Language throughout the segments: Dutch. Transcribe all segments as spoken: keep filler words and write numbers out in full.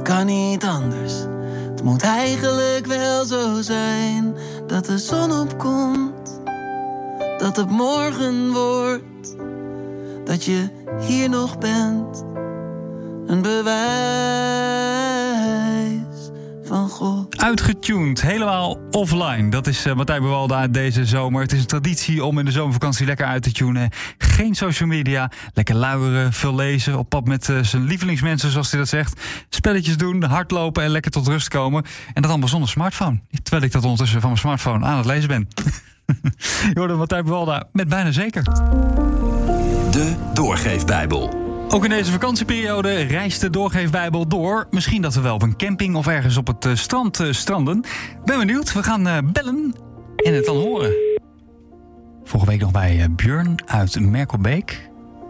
Het kan niet anders. Het moet eigenlijk wel zo zijn dat de zon opkomt, dat het morgen wordt, dat je hier nog bent. Een bewijs van God. Uitgetuned, helemaal offline. Dat is uh, Matthij Bewalda deze zomer. Het is een traditie om in de zomervakantie lekker uit te tunen. Geen social media, lekker luieren, veel lezen, op pad met uh, zijn lievelingsmensen, zoals hij dat zegt. Spelletjes doen, hardlopen en lekker tot rust komen. En dat allemaal zonder smartphone. Terwijl ik dat ondertussen van mijn smartphone aan het lezen ben. Je hoorde Matthij Bewalda met bijna zeker. De Doorgeefbijbel. Ook in deze vakantieperiode reist de Doorgeefbijbel door. Misschien dat we wel op een camping of ergens op het uh, strand uh, stranden. Ben benieuwd, we gaan uh, bellen en het dan horen. Vorige week nog bij uh, Björn uit Merkelbeek.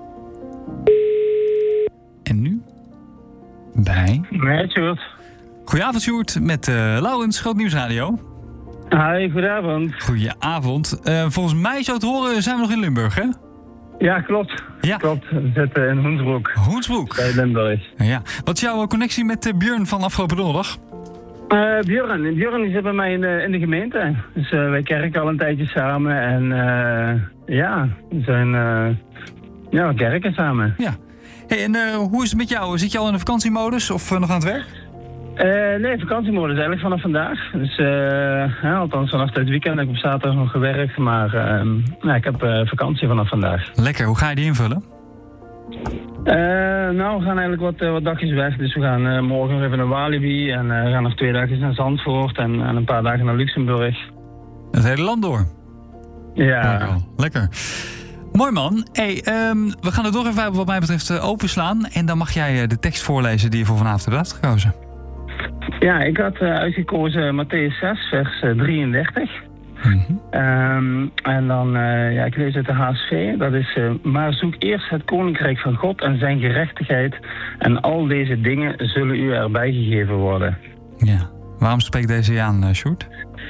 En nu bij... Nee, Sjoerd. Goedenavond, Sjoerd, met uh, Laurens, Groot Nieuwsradio. Hi, goedenavond. Goedenavond. Uh, volgens mij, zo te horen, zijn we nog in Limburg, hè? Ja, klopt. Ja. Klopt. We zitten in Hoensbroek. Hoensbroek. Bij Limburg. Ja. Wat is jouw connectie met uh, Björn van afgelopen donderdag? Uh, Björn. Björn die zit bij mij in de, in de gemeente. Dus uh, wij kerken al een tijdje samen. En uh, ja, we zijn uh, ja, we kerken samen. Ja. Hey, en uh, hoe is het met jou? Zit je al in de vakantiemodus of uh, nog aan het werk? Uh, nee, vakantiemodus eigenlijk vanaf vandaag. Dus uh, ja, althans vanaf het weekend heb ik op zaterdag nog gewerkt. Maar uh, nou, ik heb uh, vakantie vanaf vandaag. Lekker, hoe ga je die invullen? Uh, nou, we gaan eigenlijk wat, uh, wat dagjes weg. Dus we gaan uh, morgen nog even naar Walibi. En uh, we gaan nog twee dagen naar Zandvoort. En, en een paar dagen naar Luxemburg. Het hele land door? Ja. Oh, lekker. Mooi man. Hey, um, we gaan de Doorgeefbijbel wat mij betreft uh, openslaan. En dan mag jij uh, de tekst voorlezen die je voor vanavond hebt uitgekozen. Ja, ik had uh, uitgekozen Matthäus zes, vers uh, drieëndertig. Mm-hmm. Um, en dan, uh, ja, ik lees uit de H S V. Dat is, uh, maar zoek eerst het koninkrijk van God en zijn gerechtigheid. En al deze dingen zullen u erbij gegeven worden. Ja, waarom spreekt deze je aan, uh, Sjoerd?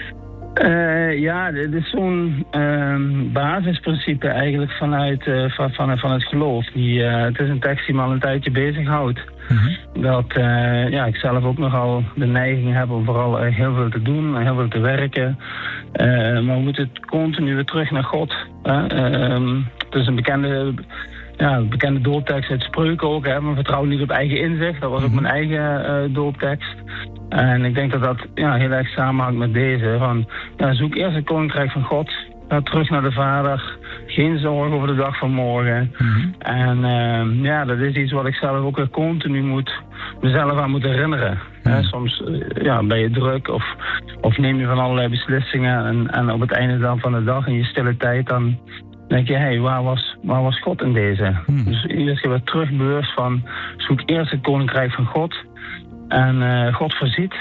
Uh, ja, dit is zo'n uh, basisprincipe eigenlijk vanuit uh, van, van, van het geloof. Die, uh, het is een tekst die me al een tijdje bezighoudt. Mm-hmm. Dat uh, ja, ik zelf ook nogal de neiging heb om vooral uh, heel veel te doen, heel veel te werken. Uh, maar we moeten continu weer terug naar God. Uh, uh, het is een bekende, ja, bekende dooptekst uit Spreuken ook. Hè, maar vertrouw niet op eigen inzicht. Dat was ook mijn eigen uh, dooptekst. En ik denk dat dat ja, heel erg samenhangt met deze. Van, ja, zoek eerst het koninkrijk van God. Ga terug naar de Vader. Geen zorgen over de dag van morgen. Mm-hmm. En uh, ja, dat is iets wat ik zelf ook weer continu moet, mezelf aan moet herinneren. Mm-hmm. He, soms uh, ja, ben je druk of, of neem je van allerlei beslissingen. En, en op het einde dan van de dag in je stille tijd dan denk je, hé, hey, waar, was, waar was God in deze? Mm-hmm. Dus iedere keer weer terug bewust van, zoek eerst het koninkrijk van God. En uh, God voorziet.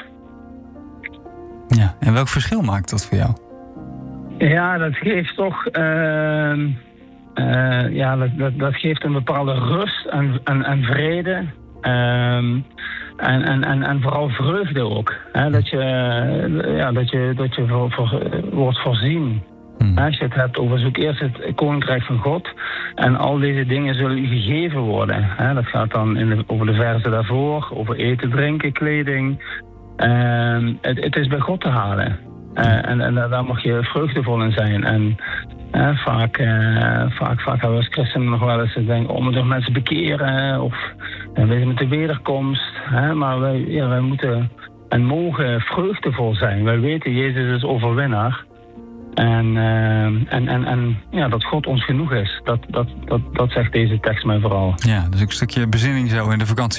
Ja, en welk verschil maakt dat voor jou? Ja, dat geeft toch... Uh, uh, ja, dat, dat, dat geeft een bepaalde rust en, en, en vrede. Um, en, en, en, en vooral vreugde ook. Hè? Dat je, uh, ja, dat je, dat je voor, voor, uh, wordt voorzien. Hmm. Als je het hebt over zoek eerst het koninkrijk van God. En al deze dingen zullen u gegeven worden. Hè? Dat gaat dan in de, over de verzen daarvoor. Over eten, drinken, kleding. Uh, het, het is bij God te halen. Uh, en, en daar mag je vreugdevol in zijn. En uh, vaak, uh, vaak, vaak hebben we als christenen nog wel eens denken, om er mensen bekeren of uh, weet je, met de wederkomst. Hè? Maar wij, ja, wij moeten en mogen vreugdevol zijn. Wij weten, Jezus is overwinnaar. En, uh, en, en, en ja, dat God ons genoeg is. Dat, dat, dat, dat zegt deze tekst mij vooral. Ja, dus een stukje bezinning zo in de vakantie.